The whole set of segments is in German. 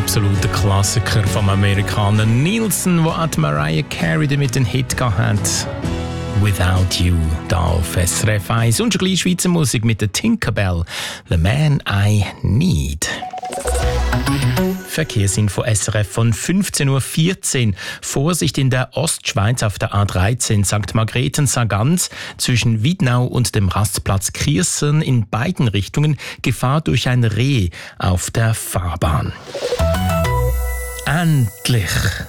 absoluter Klassiker vom Amerikaner Nielsen, wo auch Mariah Carey damit einen Hit gehabt hat. Without You, da auf SRF 1. Und schon gleich Schweizer Musik mit der Tinkerbell, The Man I Need. Verkehrsinfo SRF von 15.14 Uhr. Vorsicht in der Ostschweiz auf der A13 St. Margrethen-Sargans zwischen Wiednau und dem Rastplatz Kiersen in beiden Richtungen. Gefahr durch ein Reh auf der Fahrbahn. Endlich!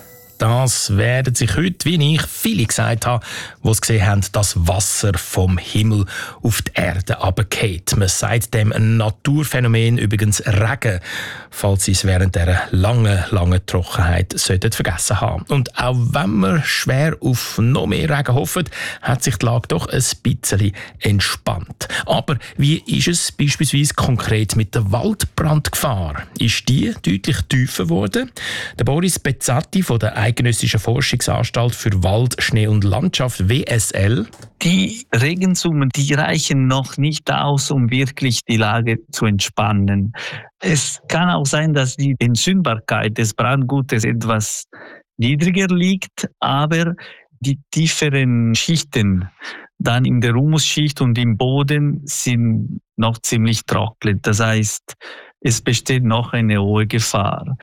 Das werden sich heute, wie ich, viele gesagt haben, die es gesehen haben, das Wasser vom Himmel auf die Erde runterfällt. Man sagt dem ein Naturphänomen, übrigens Regen, falls Sie es während dieser langen Trockenheit vergessen haben. Und auch wenn wir schwer auf noch mehr Regen hoffen, hat sich die Lage doch ein bisschen entspannt. Aber wie ist es beispielsweise konkret mit der Waldbrandgefahr? Ist die deutlich tiefer geworden? Der Boris Bezzatti von der Eidgenössische Forschungsanstalt für Wald, Schnee und Landschaft WSL. Die Regensummen, die reichen noch nicht aus, um wirklich die Lage zu entspannen. Es kann auch sein, dass die Entzündbarkeit des Brandgutes etwas niedriger liegt, aber die tieferen Schichten dann in der Humusschicht und im Boden sind noch ziemlich trocken. Das heißt, es besteht noch eine hohe Gefahr.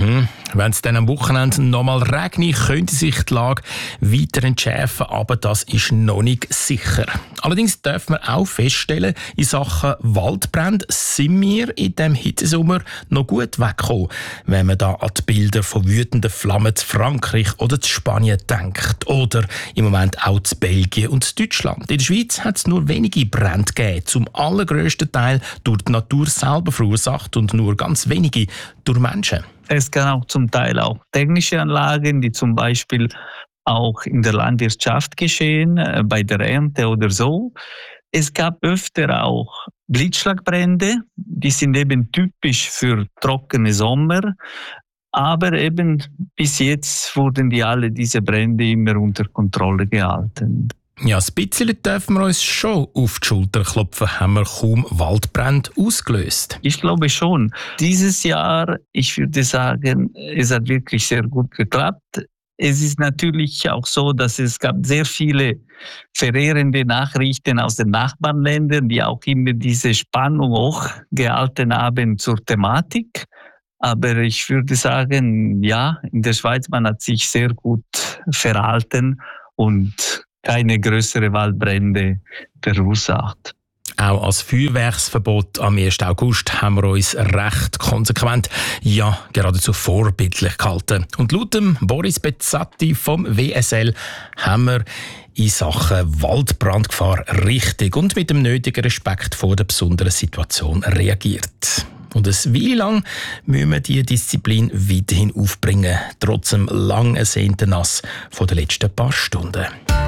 Wenn es dann am Wochenende nochmal regnet, könnte sich die Lage weiter entschärfen, aber das ist noch nicht sicher. Allerdings dürfen wir auch feststellen, in Sachen Waldbrände sind wir in diesem Hitzesommer noch gut weggekommen, wenn man da an die Bilder von wütenden Flammen zu Frankreich oder zu Spanien denkt. Oder im Moment auch zu Belgien und zu Deutschland. In der Schweiz hat es nur wenige Brände gegeben, zum allergrössten Teil durch die Natur selber verursacht und nur ganz wenige durch Menschen. Es kann auch zum Teil auch technische Anlagen, die zum Beispiel auch in der Landwirtschaft geschehen, bei der Ernte oder so. Es gab öfter auch Blitzschlagbrände, die sind eben typisch für trockene Sommer. Aber eben bis jetzt wurden diese Brände immer unter Kontrolle gehalten. Ja, ein bisschen dürfen wir uns schon auf die Schulter klopfen, haben wir kaum Waldbrände ausgelöst. Ich glaube schon. Dieses Jahr, ich würde sagen, es hat wirklich sehr gut geklappt. Es ist natürlich auch so, dass es gab sehr viele verheerende Nachrichten aus den Nachbarländern, die auch immer diese Spannung hochgehalten haben zur Thematik. Aber ich würde sagen, ja, in der Schweiz, man hat sich sehr gut verhalten und keine größeren Waldbrände verursacht. Auch als Feuerwerksverbot am 1. August haben wir uns recht konsequent, ja geradezu vorbildlich gehalten. Und laut dem Boris Bezzatti vom WSL haben wir in Sachen Waldbrandgefahr richtig und mit dem nötigen Respekt vor der besonderen Situation reagiert. Und eine Weile lang müssen wir diese Disziplin weiterhin aufbringen, trotz dem lang ersehnten Nass von den letzten paar Stunden.